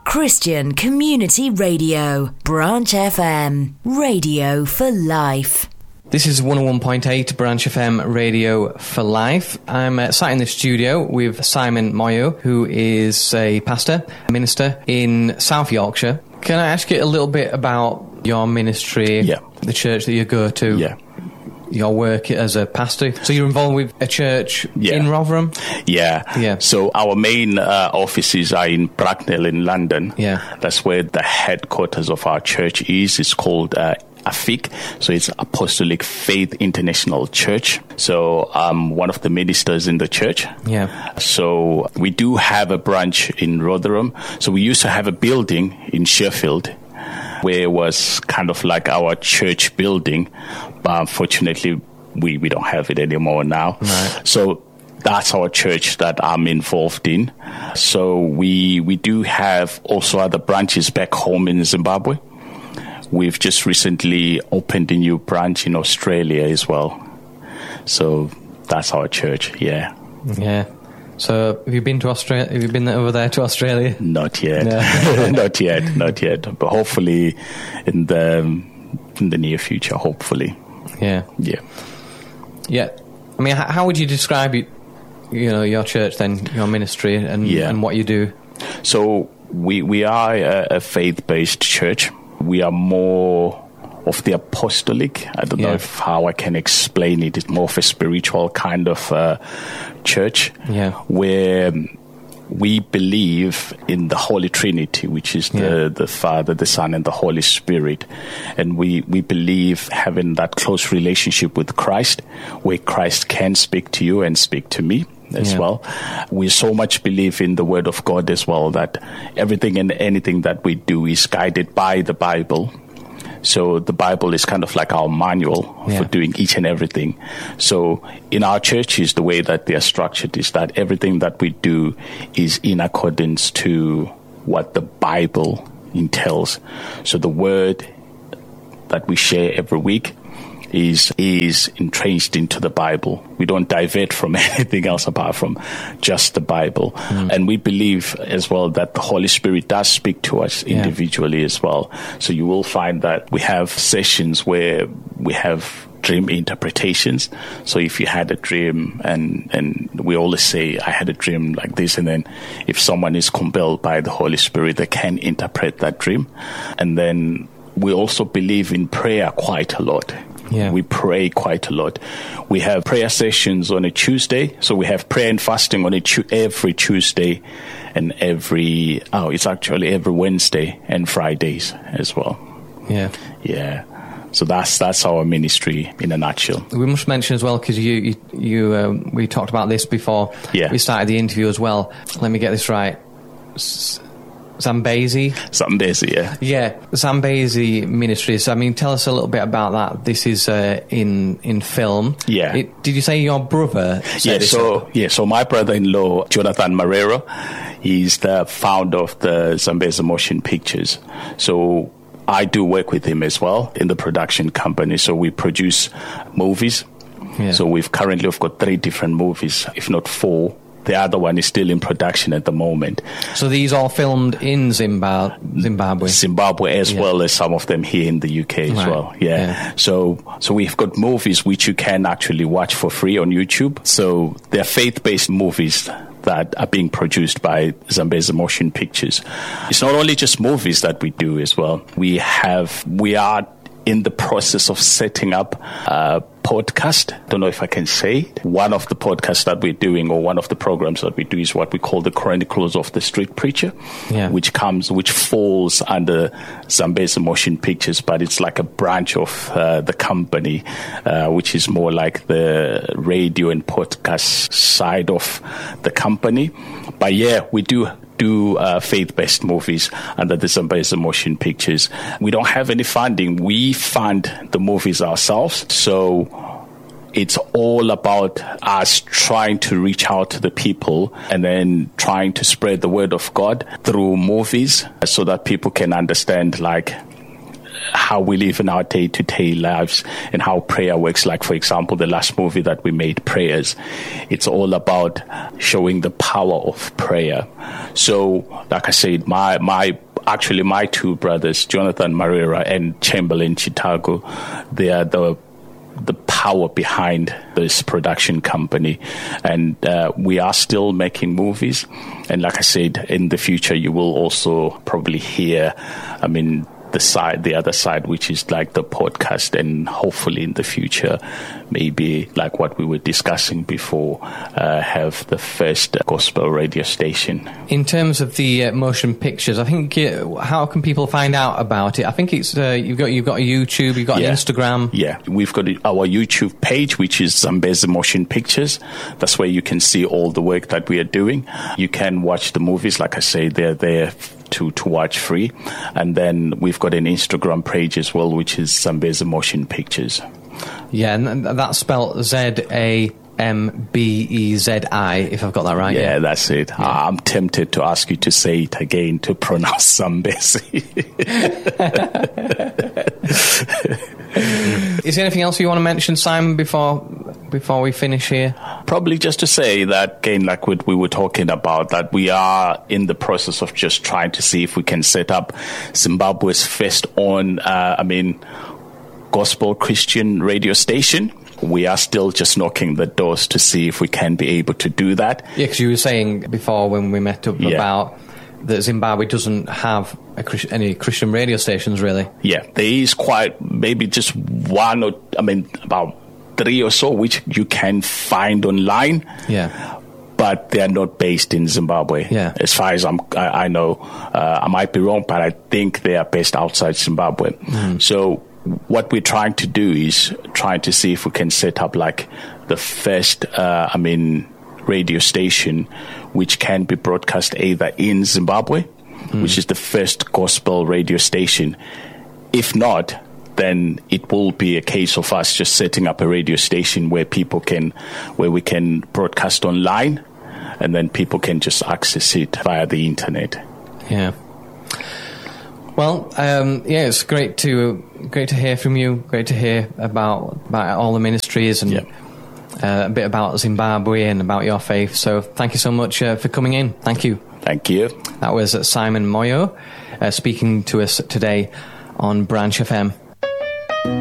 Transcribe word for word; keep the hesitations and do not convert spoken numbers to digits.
Christian Community Radio, Branch F M, radio for life. This is one oh one point eight Branch F M Radio for Life. I'm uh, sat in the studio with Simon Moyo, who is a pastor, a minister in South Yorkshire. Can I ask you a little bit about your ministry, yeah. the church that you go to, yeah. your work as a pastor? So you're involved with a church yeah. in Rotherham? Yeah. yeah. So our main uh, offices are in Bracknell in London. Yeah. That's where the headquarters of our church is. It's called uh, A F I C, so it's Apostolic Faith International Church. So I'm one of the ministers in the church. Yeah. So we do have a branch in Rotherham. So we used to have a building in Sheffield where it was kind of like our church building, but unfortunately we, we don't have it anymore now. Right. So that's our church that I'm involved in. So we we do have also other branches back home in Zimbabwe. We've just recently opened a new branch in Australia as well. So that's our church, yeah. Yeah. So have you been to Australia? Have you been over there to Australia? Not yet. No. not yet, not yet. But hopefully in the in the near future, hopefully. Yeah. Yeah. Yeah. I mean, how would you describe it, you know, your church then, your ministry and, yeah. and what you do? So we, we are a, a faith-based church. We are more of the apostolic. I don't yeah. know if how I can explain it. It's more of a spiritual kind of uh, church yeah. where we believe in the Holy Trinity, which is the, yeah. the Father, the Son, and the Holy Spirit. And we, we believe having that close relationship with Christ, where Christ can speak to you and speak to me as yeah. well. We so much believe in the Word of God as well, that everything and anything that we do is guided by the Bible. So the Bible is kind of like our manual yeah. for doing each and everything. So in our churches, the way that they are structured is that everything that we do is in accordance to what the Bible entails. So the word that we share every week is is entrenched into the Bible. We don't divert from anything else apart from just the Bible. Mm. And we believe as well that the Holy Spirit does speak to us yeah. individually as well. So you will find that we have sessions where we have dream interpretations. So if you had a dream, and, and we always say, I had a dream like this, and then if someone is compelled by the Holy Spirit, they can interpret that dream. And then we also believe in prayer quite a lot. Yeah. We pray quite a lot. We have prayer sessions on a Tuesday. So we have prayer and fasting on a tu- every Tuesday and every, oh, it's actually every Wednesday and Fridays as well. Yeah. Yeah. So that's that's our ministry in a nutshell. We must mention as well, because you, you, you um, we talked about this before yeah. we started the interview as well. Let me get this right. S- Zambezi? Zambezi, yeah. Yeah, Zambezi Ministries. I mean, tell us a little bit about that. This is uh, in in film. Yeah. It, did you say your brother Yeah, so up? yeah, so my brother-in-law, Jonathan Marrero, he's the founder of the Zambezi Motion Pictures. So I do work with him as well in the production company. So we produce movies. Yeah. So we've currently we've got three different movies, if not four. The other one is still in production at the moment. So these are filmed in Zimbabwe? Zimbabwe, Zimbabwe as yeah. well as some of them here in the U K as right. well. Yeah. yeah. So so we've got movies which you can actually watch for free on YouTube. So they're faith-based movies that are being produced by Zambezi Motion Pictures. It's not only just movies that we do as well. We have, we are in the process of setting up a podcast. Don't know if I can say it. One of the podcasts that we're doing, or one of the programs that we do, is what we call the Chronicles of the Street Preacher, yeah. which comes, which falls under Zambezi Motion Pictures, but it's like a branch of uh, the company, uh, which is more like the radio and podcast side of the company. But yeah, we do do uh, faith-based movies under the Zambezi Motion Pictures. We don't have any funding. We fund the movies ourselves. So it's all about us trying to reach out to the people and then trying to spread the word of God through movies so that people can understand, like, how we live in our day-to-day lives and how prayer works. Like, for example, the last movie that we made, Prayers, it's all about showing the power of prayer. So, like I said, my my actually my two brothers, Jonathan Marera and Chamberlain Chitago, they are the the power behind this production company, and uh, we are still making movies. And like I said, in the future, you will also probably hear, I mean, the side, the other side, which is like the podcast, and hopefully in the future, maybe like what we were discussing before, uh, have the first gospel radio station. In terms of the uh, motion pictures, I think uh, how can people find out about it? I think it's uh, you've got you've got a YouTube, you've got yeah. an Instagram. Yeah, we've got our YouTube page, which is Zambezi Motion Pictures. That's where you can see all the work that we are doing. You can watch the movies, like I say, they're there to to watch free. And then we've got an Instagram page as well, which is Zambezi Motion Pictures. Yeah, and that's spelled Z A M B E Z I, if I've got that right. Yeah, yeah. that's it. Yeah. I'm tempted to ask you to say it again to pronounce Zambezi. Is there anything else you want to mention, Simon, before before we finish here? Probably just to say that, again, like what we were talking about, that we are in the process of just trying to see if we can set up Zimbabwe's first on, uh, I mean, gospel Christian radio station. We are still just knocking the doors to see if we can be able to do that. Yeah, because you were saying before when we met up yeah. about that Zimbabwe doesn't have a, any Christian radio stations, really. Yeah, there is quite, maybe just one or, I mean, about three or so, which you can find online. Yeah. But they are not based in Zimbabwe. Yeah. As far as I'm, I, I know, uh, I might be wrong, but I think they are based outside Zimbabwe. Mm. So what we're trying to do is trying to see if we can set up like the first, uh, I mean, radio station which can be broadcast either in Zimbabwe, mm. which is the first gospel radio station. If not, then it will be a case of us just setting up a radio station where people can, where we can broadcast online, and then people can just access it via the internet. Yeah. Well, um, yeah, it's great to great to hear from you. Great to hear about about all the ministries and. Yeah. Uh, a bit about Zimbabwe and about your faith. So thank you so much uh, for coming in. Thank you. Thank you. That was Simon Moyo uh, speaking to us today on Branch F M.